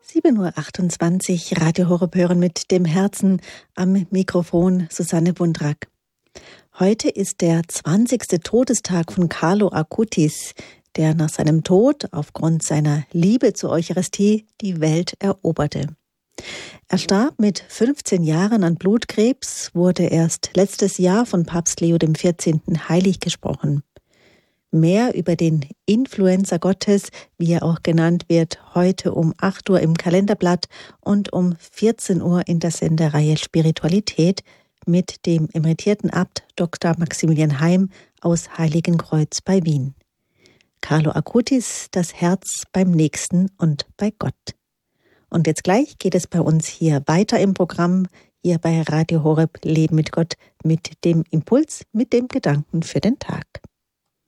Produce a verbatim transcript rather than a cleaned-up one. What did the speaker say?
sieben Uhr achtundzwanzig, Radio Horeb hören mit dem Herzen, am Mikrofon Susanne Wundrack. Heute ist der zwanzigste Todestag von Carlo Acutis, der nach seinem Tod aufgrund seiner Liebe zur Eucharistie die Welt eroberte. Er starb mit fünfzehn Jahren an Blutkrebs, wurde erst letztes Jahr von Papst Leo der vierzehnte heilig gesprochen. Mehr über den Influencer Gottes, wie er auch genannt wird, heute um acht Uhr im Kalenderblatt und um vierzehn Uhr in der Sendereihe Spiritualität mit dem emeritierten Abt Doktor Maximilian Heim aus Heiligenkreuz bei Wien. Carlo Acutis, das Herz beim Nächsten und bei Gott. Und jetzt gleich geht es bei uns hier weiter im Programm, hier bei Radio Horeb Leben mit Gott, mit dem Impuls, mit dem Gedanken für den Tag.